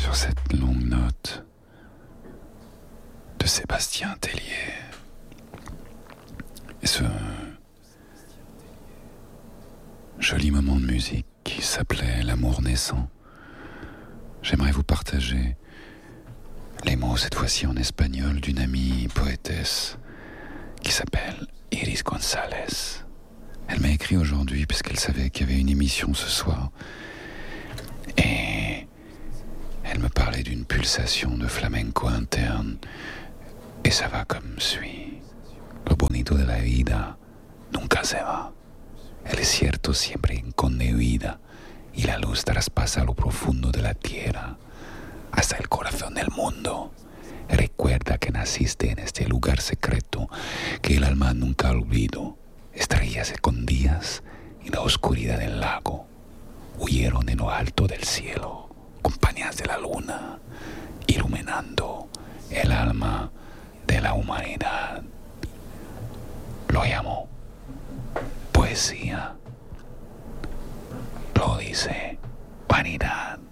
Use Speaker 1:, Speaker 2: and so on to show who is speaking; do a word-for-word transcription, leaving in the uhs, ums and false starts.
Speaker 1: sur cette longue note de Sébastien Tellier. Et ce joli moment de musique qui s'appelait L'amour naissant. J'aimerais vous partager les mots, cette fois-ci en espagnol, d'une amie poétesse qui s'appelle Iris González. Elle m'a écrit aujourd'hui puisqu'elle savait qu'il y avait une émission ce soir. Et elle me parlait d'une pulsation de flamenco interne. Et ça va comme suit. Lo bonito de la vida nunca se va. El desierto siempre esconde vida. Y la luz traspasa lo profundo de la tierra hasta el corazón del mundo. Recuerda que naciste en este lugar secreto que el alma nunca olvidó. Estrellas escondidas en la oscuridad del lago huyeron en lo alto del cielo, compañías de la luna, iluminando el alma de la humanidad. Lo llamo poesía. Lo dice vanidad.